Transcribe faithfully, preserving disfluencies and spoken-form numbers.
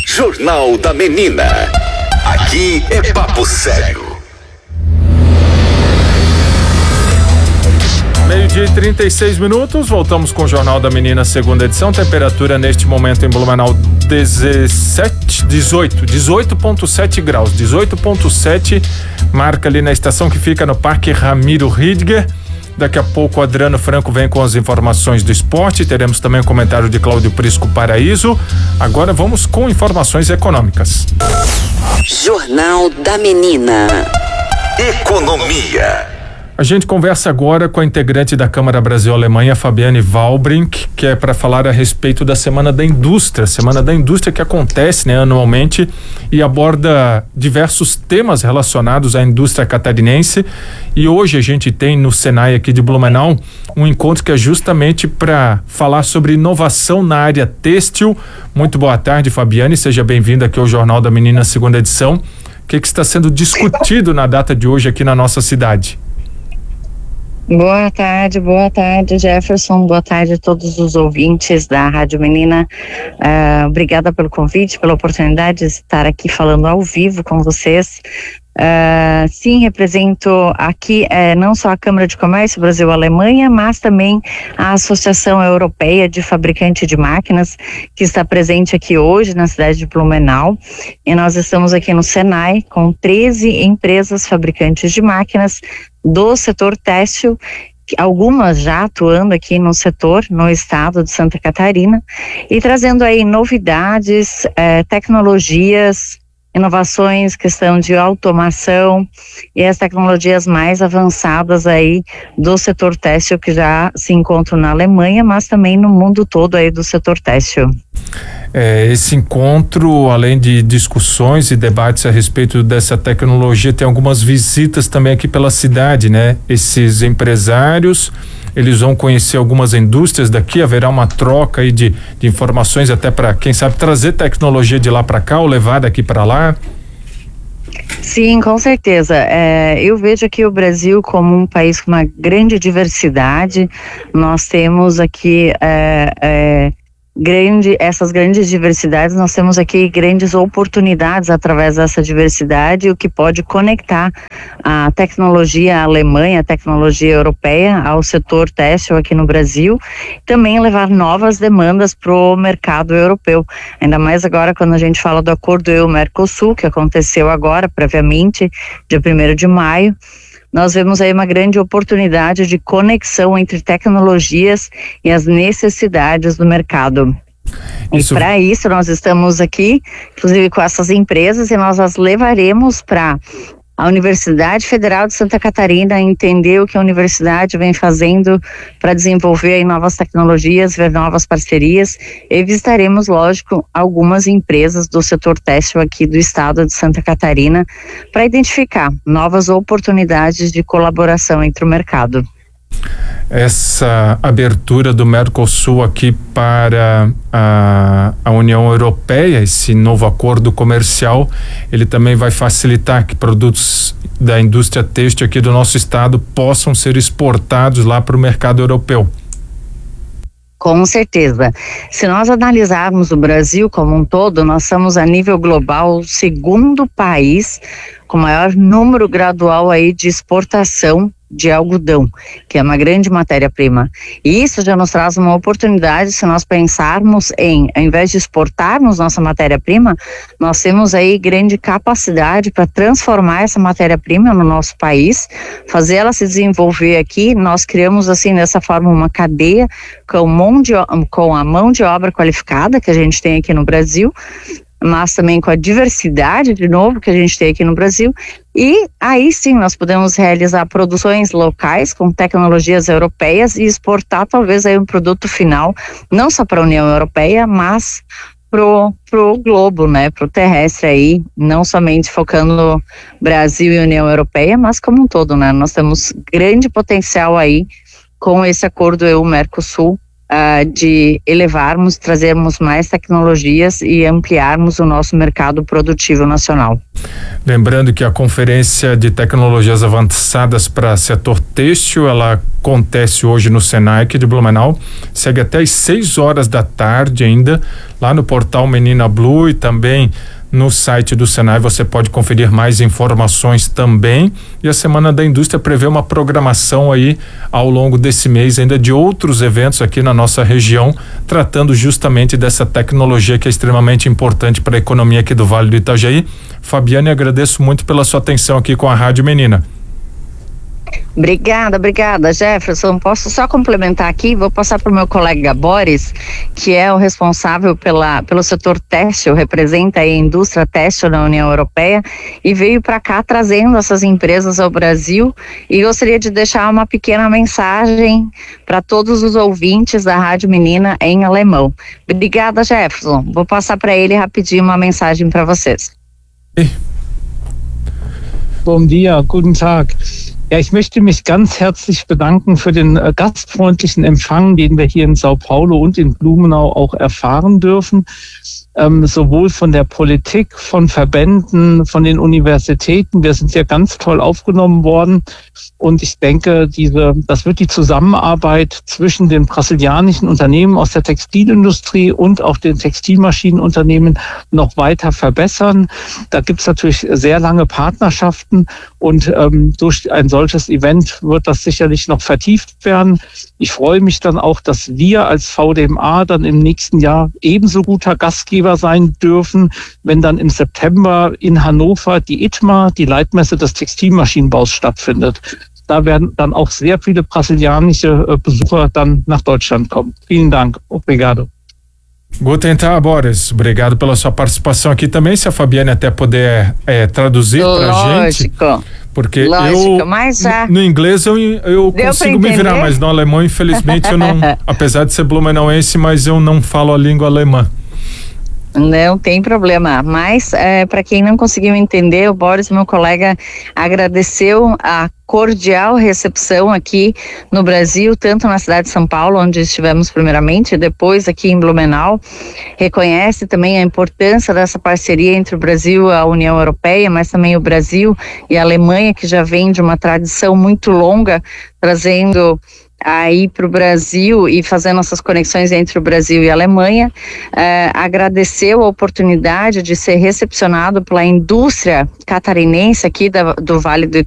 Jornal da Menina. Aqui é papo sério. Meio-dia e trinta e seis minutos, voltamos com o Jornal da Menina, segunda edição. Temperatura neste momento em Blumenau dezessete, dezoito, dezoito vírgula sete graus, dezoito vírgula sete, marca ali na estação que fica no Parque Ramiro Ridger. Daqui a pouco o Adriano Franco vem com as informações do esporte, teremos também o comentário de Cláudio Prisco Paraíso. Agora vamos com informações econômicas. Jornal da Menina. Economia. A gente conversa agora com a integrante da Câmara Brasil-Alemanha, Fabiane Walbrink, que é para falar a respeito da Semana da Indústria, Semana da Indústria que acontece, né, anualmente e aborda diversos temas relacionados à indústria catarinense. E hoje a gente tem no Senai aqui de Blumenau um encontro que é justamente para falar sobre inovação na área têxtil. Muito boa tarde, Fabiane, seja bem-vinda aqui ao Jornal da Menina, segunda edição. O que, que está sendo discutido na data de hoje aqui na nossa cidade? Boa tarde, boa tarde, Jefferson, boa tarde a todos os ouvintes da Rádio Menina. Uh, obrigada pelo convite, pela oportunidade de estar aqui falando ao vivo com vocês. Uh, sim, represento aqui eh, não só a Câmara de Comércio Brasil-Alemanha, mas também a Associação Europeia de Fabricantes de Máquinas, que está presente aqui hoje na cidade de Blumenau. E nós estamos aqui no Senai com treze empresas fabricantes de máquinas do setor têxtil, algumas já atuando aqui no setor, no estado de Santa Catarina, e trazendo aí novidades, eh, tecnologias, inovações, questão de automação e as tecnologias mais avançadas aí do setor têxtil que já se encontram na Alemanha, mas também no mundo todo aí do setor têxtil. É, esse encontro, além de discussões e debates a respeito dessa tecnologia, tem algumas visitas também aqui pela cidade, né? Esses empresários, eles vão conhecer algumas indústrias daqui, haverá uma troca aí de, de informações até para, quem sabe, trazer tecnologia de lá para cá ou levar daqui para lá. Sim, com certeza. É, eu vejo aqui o Brasil como um país com uma grande diversidade. Nós temos aqui é, é, grande, essas grandes diversidades, nós temos aqui grandes oportunidades através dessa diversidade, o que pode conectar a tecnologia alemã, a tecnologia europeia ao setor têxtil aqui no Brasil, também levar novas demandas para o mercado europeu, ainda mais agora quando a gente fala do acordo E U-Mercosul, que aconteceu agora, previamente, dia primeiro de maio. Nós vemos aí uma grande oportunidade de conexão entre tecnologias e as necessidades do mercado. Isso. E para isso nós estamos aqui, inclusive com essas empresas, e nós as levaremos para a Universidade Federal de Santa Catarina, entender o que a universidade vem fazendo para desenvolver aí novas tecnologias, ver novas parcerias, e visitaremos, lógico, algumas empresas do setor têxtil aqui do estado de Santa Catarina para identificar novas oportunidades de colaboração entre o mercado. Essa abertura do Mercosul aqui para a, a União Europeia, esse novo acordo comercial, ele também vai facilitar que produtos da indústria têxtil aqui do nosso estado possam ser exportados lá para o mercado europeu. Com certeza. Se nós analisarmos o Brasil como um todo, nós somos a nível global o segundo país com maior número gradual aí de exportação de algodão, que é uma grande matéria-prima. E isso já nos traz uma oportunidade se nós pensarmos em, ao invés de exportarmos nossa matéria-prima, nós temos aí grande capacidade para transformar essa matéria-prima no nosso país, fazer ela se desenvolver aqui. Nós criamos assim dessa forma uma cadeia com, mão de, com a mão de obra qualificada que a gente tem aqui no Brasil, mas também com a diversidade, de novo, que a gente tem aqui no Brasil, e aí sim nós podemos realizar produções locais com tecnologias europeias e exportar talvez aí um produto final, não só para a União Europeia, mas pro, pro globo, né, pro terrestre aí, não somente focando no Brasil e União Europeia, mas como um todo, né, nós temos grande potencial aí com esse acordo E U-Mercosul uh, de elevarmos, trazermos mais tecnologias e ampliarmos o nosso mercado produtivo nacional. Lembrando que a Conferência de Tecnologias Avançadas para Setor Têxtil, ela acontece hoje no Senac de Blumenau, segue até às seis horas da tarde ainda, lá no portal Menina Blue, e também no site do Senai você pode conferir mais informações também. E a Semana da Indústria prevê uma programação aí ao longo desse mês ainda de outros eventos aqui na nossa região, tratando justamente dessa tecnologia que é extremamente importante para a economia aqui do Vale do Itajaí. Fabiane, agradeço muito pela sua atenção aqui com a Rádio Menina. Obrigada, obrigada, Jefferson. Posso só complementar aqui? Vou passar para o meu colega Boris, que é o responsável pela, pelo setor têxtil, representa a indústria têxtil na União Europeia e veio para cá trazendo essas empresas ao Brasil, e gostaria de deixar uma pequena mensagem para todos os ouvintes da Rádio Menina em alemão. Obrigada, Jefferson. Vou passar para ele rapidinho uma mensagem para vocês. Bom dia, guten Tag. Ja, ich möchte mich ganz herzlich bedanken für den äh, gastfreundlichen Empfang, den wir hier in Sao Paulo und in Blumenau auch erfahren dürfen. Ähm, sowohl von der Politik, von Verbänden, von den Universitäten. Wir sind ja ganz toll aufgenommen worden. Und ich denke, diese, das wird die Zusammenarbeit zwischen den brasilianischen Unternehmen aus der Textilindustrie und auch den Textilmaschinenunternehmen noch weiter verbessern. Da gibt es natürlich sehr lange Partnerschaften, und ähm, durch ein solches Event wird das sicherlich noch vertieft werden. Ich freue mich dann auch, dass wir als V D M A dann im nächsten Jahr ebenso guter Gastgeber sein dürfen, wenn dann im September in Hannover die I T M A, die Leitmesse des Textilmaschinenbaus, stattfindet. Da werden dann auch sehr viele brasilianische äh, Besucher dann nach Deutschland kommen. Vielen Dank. Obrigado. Guten Tag, Boris. Obrigado pela sua participação aqui também. Se a Fabiane até puder é, traduzir pra gente. Porque Lógico, eu, mas já... no inglês eu, eu consigo me virar, mas no alemão, infelizmente, eu não, apesar de ser blumenauense, mas eu não falo a língua alemã. Não tem problema, mas é, para quem não conseguiu entender, o Boris, meu colega, agradeceu a cordial recepção aqui no Brasil, tanto na cidade de São Paulo, onde estivemos primeiramente, e depois aqui em Blumenau. Reconhece também a importância dessa parceria entre o Brasil e a União Europeia, mas também o Brasil e a Alemanha, que já vem de uma tradição muito longa, trazendo aí para o Brasil e fazendo essas conexões entre o Brasil e a Alemanha. Eh, agradeceu a oportunidade de ser recepcionado pela indústria catarinense aqui da, do Vale do